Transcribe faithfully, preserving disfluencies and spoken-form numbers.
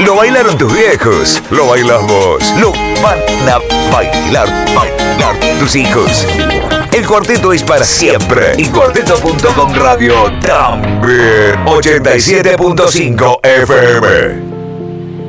Lo bailaron tus viejos, lo bailas vos, lo van a bailar, bailar tus hijos. El cuarteto es para siempre y cuarteto punto com Radio también. ochenta y siete punto cinco F M.